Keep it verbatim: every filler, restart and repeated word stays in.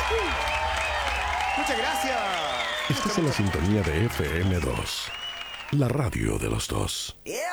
Muchas gracias. Estás en la sintonía de F M dos, la radio de los dos. Yeah.